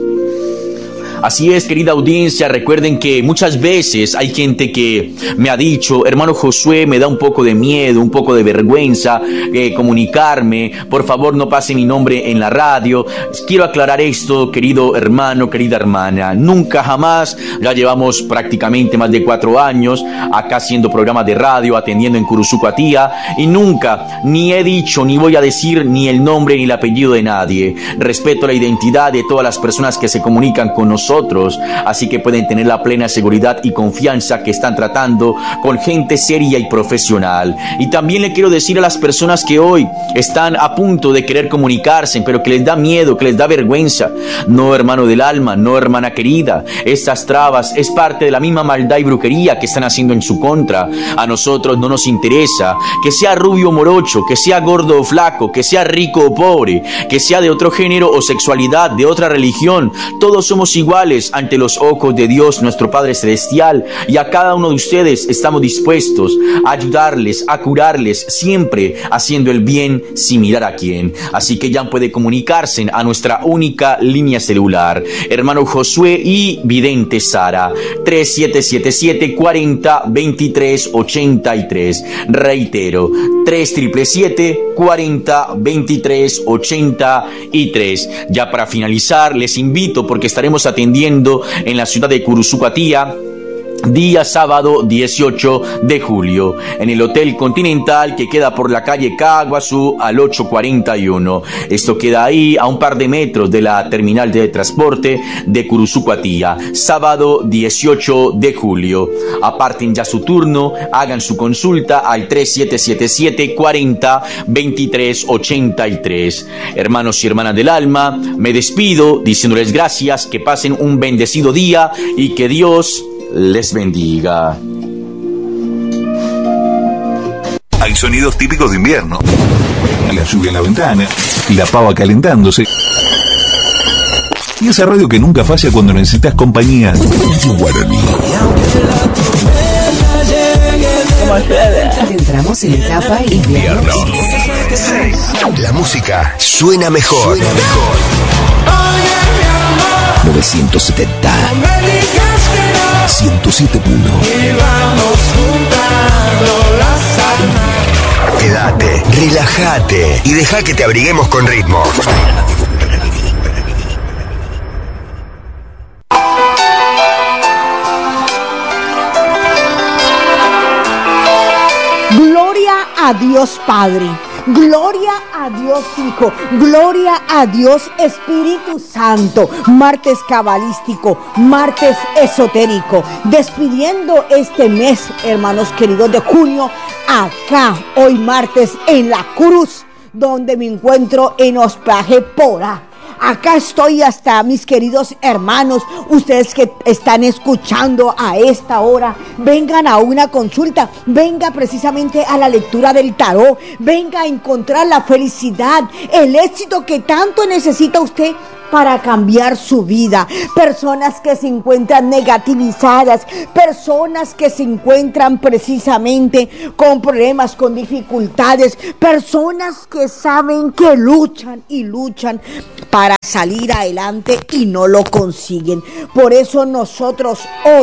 Así es, querida audiencia, recuerden que muchas veces hay gente que me ha dicho: hermano Josué, me da un poco de miedo, un poco de vergüenza comunicarme, por favor no pase mi nombre en la radio. Quiero aclarar esto, querido hermano, querida hermana, nunca jamás, ya llevamos prácticamente más de 4 años acá haciendo programas de radio, atendiendo en Curuzucuatía, y nunca ni he dicho, ni voy a decir ni el nombre ni el apellido de nadie. Respeto la identidad de todas las personas que se comunican con nosotros, así que pueden tener la plena seguridad y confianza que están tratando con gente seria y profesional. Y también le quiero decir a las personas que hoy están a punto de querer comunicarse, pero que les da miedo, que les da vergüenza: no, hermano del alma, no, hermana querida, estas trabas es parte de la misma maldad y brujería que están haciendo en su contra. A nosotros no nos interesa que sea rubio o morocho, que sea gordo o flaco, que sea rico o pobre, que sea de otro género o sexualidad, de otra religión. Todos somos iguales ante los ojos de Dios, nuestro Padre Celestial, y a cada uno de ustedes estamos dispuestos a ayudarles, a curarles, siempre haciendo el bien sin mirar a quién. Así que ya puede comunicarse a nuestra única línea celular, hermano Josué y vidente Sara, 3777-40-23-83. Reitero, 3777-40-23-83. Ya para finalizar, les invito, porque estaremos atendiendo en la ciudad de Curuzucuatía día sábado 18 de julio en el Hotel Continental, que queda por la calle Caguazú al 841. Esto queda ahí a un par de metros de la terminal de transporte de Curuzucuatía. Sábado 18 de julio. Aparten ya su turno, hagan su consulta al 3777-40-23-83. Hermanos y hermanas del alma, me despido diciéndoles gracias, que pasen un bendecido día y que Dios les bendiga. Hay sonidos típicos de invierno: la lluvia en la ventana, la pava calentándose, y esa radio que nunca falla cuando necesitas compañía. Radio Guaraní. Entramos en etapa invierno. La música suena mejor. 970 107.1. Quédate, relájate y deja que te abriguemos con ritmo. Gloria a Dios Padre, gloria a Dios Hijo, gloria a Dios Espíritu Santo. Martes cabalístico, martes esotérico, despidiendo este mes, hermanos queridos, de junio, acá, hoy martes, en la cruz, donde me encuentro en hospedaje Porá. Acá estoy hasta, mis queridos hermanos, ustedes que están escuchando a esta hora, vengan a una consulta, venga precisamente a la lectura del tarot, venga a encontrar la felicidad, el éxito que tanto necesita usted para cambiar su vida. Personas que se encuentran negativizadas, personas que se encuentran precisamente con problemas, con dificultades, personas que saben que luchan y luchan para salir adelante y no lo consiguen. Por eso nosotros hoy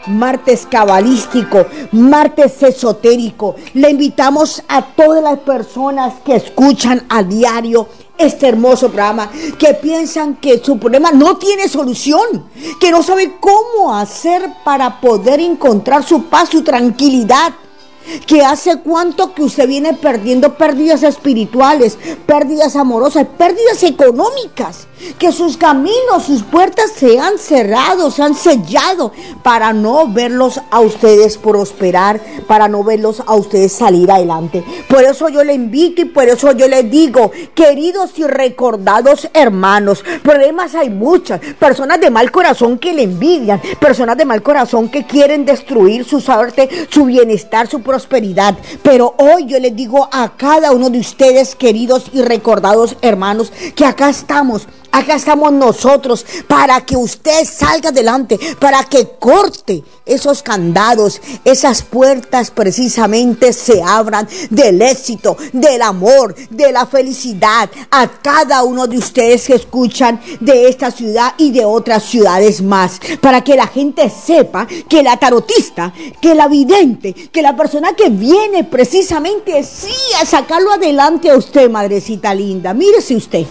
martes cabalístico, martes esotérico. Le invitamos a todas las personas que escuchan a diario este hermoso programa, que piensan que su problema no tiene solución, que no sabe cómo hacer para poder encontrar su paz, su tranquilidad, que hace cuánto que usted viene perdiendo pérdidas espirituales, pérdidas amorosas, pérdidas económicas, que sus caminos, sus puertas se han cerrado, se han sellado para no verlos a ustedes prosperar, para no verlos a ustedes salir adelante. Por eso yo le invito y por eso yo les digo, queridos y recordados hermanos, problemas hay muchas, personas de mal corazón que le envidian, personas de mal corazón que quieren destruir su suerte, su bienestar, su prosperidad. Pero hoy yo les digo a cada uno de ustedes, queridos y recordados hermanos, que acá estamos nosotros para que usted salga adelante, para que corte esos candados, esas puertas precisamente se abran del éxito, del amor, de la felicidad a cada uno de ustedes que escuchan de esta ciudad y de otras ciudades más, para que la gente sepa que la tarotista, que la vidente, que la persona que viene precisamente sí a sacarlo adelante a usted, madrecita linda. Mírese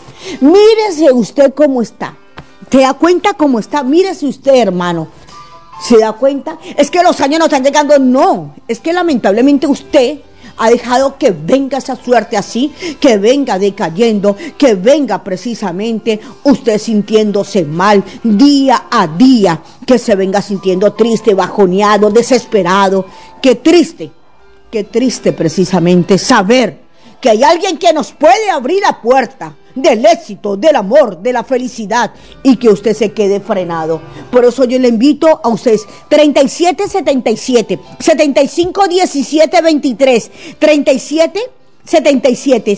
usted cómo está. ¿Se da cuenta cómo está? Mírese usted, hermano. ¿Se da cuenta? Es que los años no están llegando. No, es que lamentablemente usted ha dejado que venga esa suerte así, que venga decayendo, que venga precisamente usted sintiéndose mal día a día, que se venga sintiendo triste, bajoneado, desesperado. Qué triste precisamente saber que hay alguien que nos puede abrir la puerta del éxito, del amor, de la felicidad, y que usted se quede frenado. Por eso yo le invito a ustedes, 3777 7517 23, 3777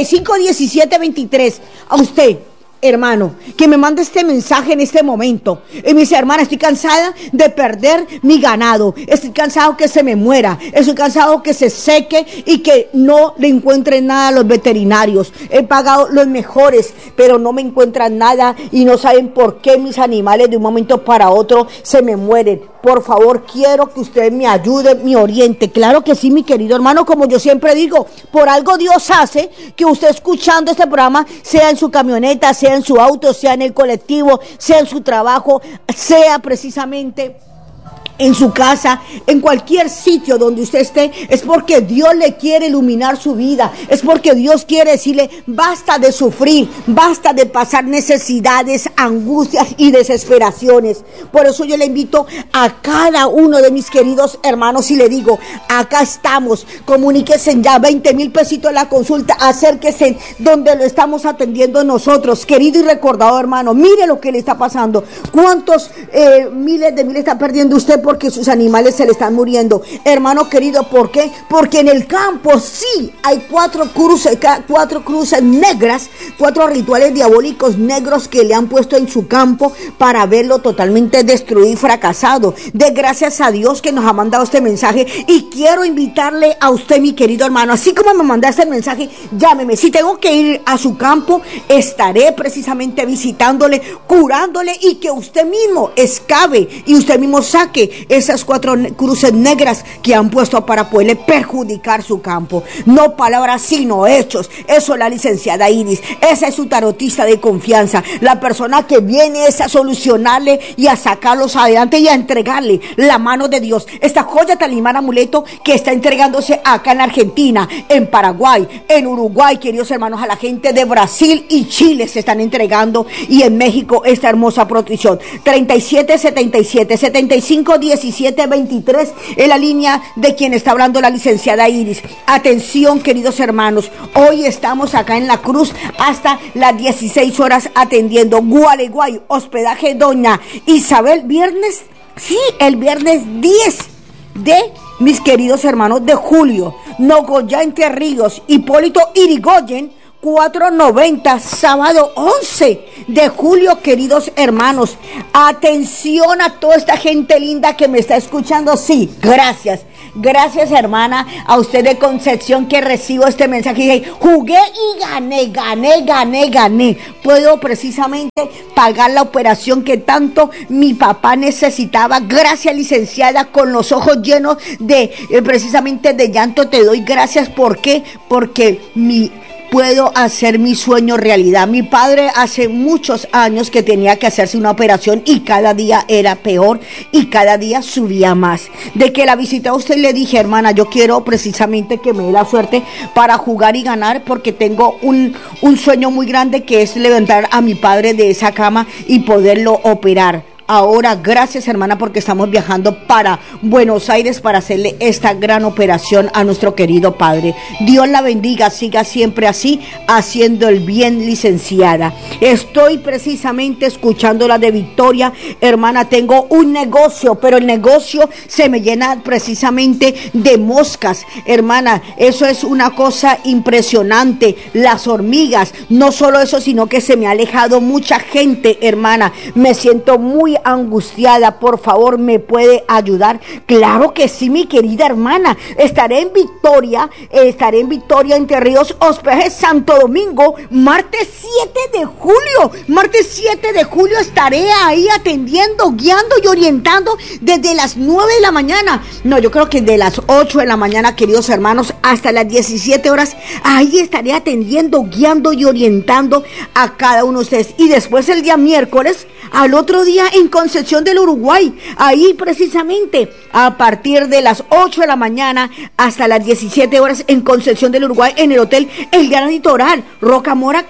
7517 23, a usted, hermano, que me mande este mensaje en este momento y me dice: hermana, estoy cansada de perder mi ganado, estoy cansado que se me muera, estoy cansado que se seque y que no le encuentren nada a los veterinarios, he pagado los mejores pero no me encuentran nada y no saben por qué mis animales de un momento para otro se me mueren. Por favor, quiero que usted me ayude, me oriente. Claro que sí, mi querido hermano, como yo siempre digo, por algo Dios hace que usted escuchando este programa, sea en su camioneta, sea en su auto, sea en el colectivo, sea en su trabajo, sea precisamente en su casa, en cualquier sitio donde usted esté, es porque Dios le quiere iluminar su vida, es porque Dios quiere decirle: basta de sufrir, basta de pasar necesidades, angustias y desesperaciones. Por eso yo le invito a cada uno de mis queridos hermanos y le digo: acá estamos, comuníquense ya, 20,000 pesitos la consulta, acérquese donde lo estamos atendiendo nosotros, querido y recordado hermano. Mire lo que le está pasando, cuántos miles de está perdiendo usted porque sus animales se le están muriendo. Hermano querido, ¿por qué? Porque en el campo sí hay 4 cruces negras, 4 rituales diabólicos negros que le han puesto en su campo para verlo totalmente destruido y fracasado. De gracias a Dios que nos ha mandado este mensaje, y quiero invitarle a usted, mi querido hermano, así como me mandaste el mensaje, llámeme. Si tengo que ir a su campo, estaré precisamente visitándole, curándole, y que usted mismo escabe y usted mismo saque esas 4 cruces negras que han puesto para poderle perjudicar su campo. No palabras sino hechos. Eso es la licenciada Iris, esa es su tarotista de confianza, la persona que viene es a solucionarle y a sacarlos adelante y a entregarle la mano de Dios, esta joya talismán amuleto que está entregándose acá en Argentina, en Paraguay, en Uruguay, queridos hermanos, a la gente de Brasil y Chile se están entregando, y en México esta hermosa protección. 3777 7517 23 es la línea de quien está hablando la licenciada Iris. Atención, queridos hermanos, hoy estamos acá en la Cruz hasta las 16 horas atendiendo. Gualeguay, hospedaje Doña Isabel, viernes, sí, el viernes 10 de mis queridos hermanos de julio. Nogoyá, Entre Ríos, Hipólito Yrigoyen 490, sábado 11 de julio, queridos hermanos. Atención a toda esta gente linda que me está escuchando. Sí, gracias. Gracias, hermana, a usted de Concepción que recibo este mensaje. Y dice, jugué y gané. Puedo precisamente pagar la operación que tanto mi papá necesitaba. Gracias, licenciada, con los ojos llenos de precisamente de llanto te doy gracias. ¿Por qué? Porque puedo hacer mi sueño realidad. Mi padre hace muchos años que tenía que hacerse una operación y cada día era peor y cada día subía más. De que la visité a usted le dije, hermana, yo quiero precisamente que me dé la suerte para jugar y ganar, porque tengo un sueño muy grande, que es levantar a mi padre de esa cama y poderlo operar. Ahora, gracias, hermana, porque estamos viajando para Buenos Aires para hacerle esta gran operación a nuestro querido padre. Dios la bendiga, siga siempre así, haciendo el bien, licenciada. Estoy precisamente escuchándola de Victoria. Hermana, tengo un negocio, pero el negocio se me llena precisamente de moscas. Hermana, eso es una cosa impresionante. Las hormigas, no solo eso, sino que se me ha alejado mucha gente, hermana. Me siento muy angustiada. Por favor, ¿me puede ayudar? Claro que sí, mi querida hermana. Estaré en Victoria, Entre Ríos, hospedaje Santo Domingo, martes 7 de julio estaré ahí atendiendo, guiando y orientando desde las 9 de la mañana. No, yo creo que de las 8 de la mañana, queridos hermanos, hasta las 17 horas, ahí estaré atendiendo, guiando y orientando a cada uno de ustedes. Y después el día miércoles, al otro día en Concepción del Uruguay, ahí precisamente a partir de las 8 de la mañana hasta las 17 horas en Concepción del Uruguay, en el hotel El Gran Litoral, Rocamora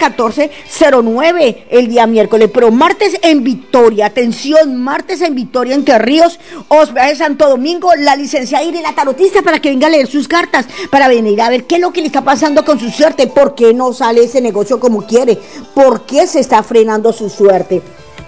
1409 el día miércoles. Pero martes en Victoria, atención, martes en Victoria, Entre Ríos, hospedaje Santo Domingo, la licenciada Iris, la tarotista, para que venga a leer sus cartas, para venir a ver qué es lo que le está pasando con su suerte, por qué no sale ese negocio como quiere, por qué se está frenando su suerte.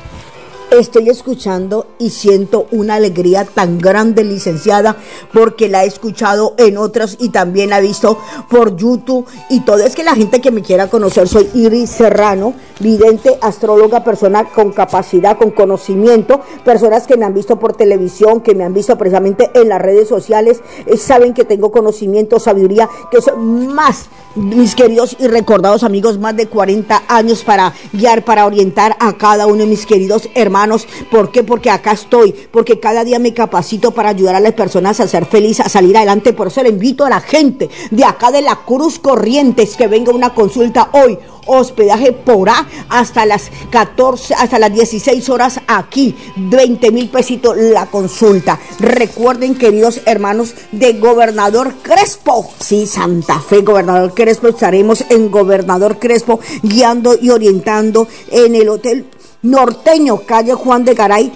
Estoy escuchando y siento una alegría tan grande, licenciada, porque la he escuchado en otras y también la he visto por YouTube y todo. Es que la gente que me quiera conocer, soy Iris Serrano, vidente, astróloga, persona con capacidad, con conocimiento, personas que me han visto por televisión, que me han visto precisamente en las redes sociales, saben que tengo conocimiento, sabiduría, que son más, mis queridos y recordados amigos, más de 40 años para guiar, para orientar a cada uno de mis queridos hermanos. ¿Por qué? Porque acá estoy, porque cada día me capacito para ayudar a las personas a ser felices, a salir adelante. Por eso le invito a la gente de acá de la Cruz Corrientes que venga a una consulta hoy. Hospedaje por hasta las 14, hasta las 16 horas aquí, 20,000 pesitos la consulta. Recuerden, queridos hermanos, de Gobernador Crespo, sí, Santa Fe, Gobernador Crespo, estaremos en Gobernador Crespo guiando y orientando en el Hotel Norteño, calle Juan de Garay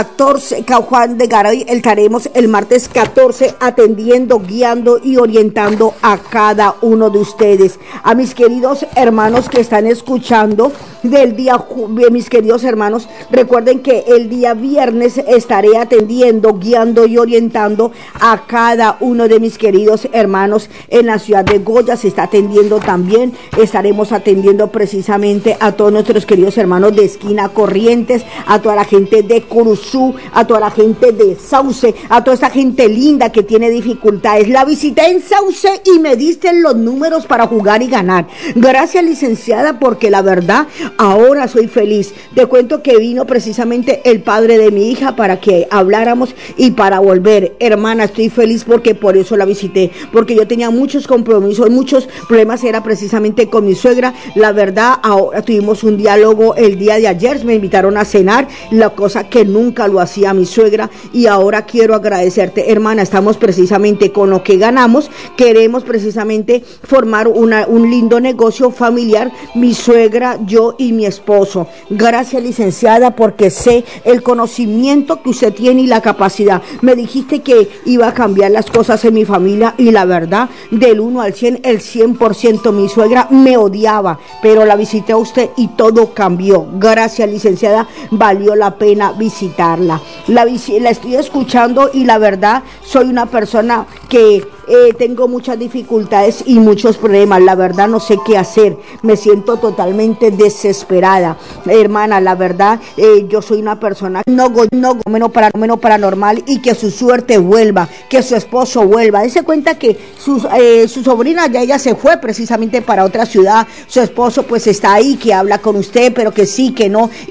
14, Juan de Garay. Estaremos el martes 14 atendiendo, guiando y orientando a cada uno de ustedes. A mis queridos hermanos que están escuchando del día, mis queridos hermanos, recuerden que el día viernes estaré atendiendo, guiando y orientando a cada uno de mis queridos hermanos en la ciudad de Goya. Se está atendiendo también, estaremos atendiendo precisamente a todos nuestros queridos hermanos de Esquina Corrientes, a toda la gente de Curuzú, a toda la gente de Sauce, a toda esta gente linda que tiene dificultades. La visité en Sauce y me diste los números para jugar y ganar. Gracias, licenciada, porque la verdad ahora soy feliz. Te cuento que vino precisamente el padre de mi hija para que habláramos y para volver. Hermana, estoy feliz porque por eso la visité, porque yo tenía muchos compromisos, muchos problemas, era precisamente con mi suegra. La verdad, ahora tuvimos un diálogo el día de ayer, me invitaron a cenar, la cosa que nunca lo hacía mi suegra, y ahora quiero agradecerte, hermana. Estamos precisamente con lo que ganamos, queremos precisamente formar un lindo negocio familiar, mi suegra, yo y mi esposo. Gracias, licenciada, porque sé el conocimiento que usted tiene y la capacidad. Me dijiste que iba a cambiar las cosas en mi familia y la verdad, del 1 al 100, el 100%. Mi suegra me odiaba, pero la visité a usted y todo cambió. Gracias, licenciada, valió la pena visitar visitarla. La estoy escuchando y la verdad soy una persona que tengo muchas dificultades y muchos problemas. La verdad no sé qué hacer. Me siento totalmente desesperada. Hermana, la verdad yo soy una persona no fenómeno paranormal y que su suerte vuelva, que su esposo vuelva. Dese cuenta que su sobrina ya ella se fue precisamente para otra ciudad. Su esposo pues está ahí, que habla con usted, pero que sí, que no.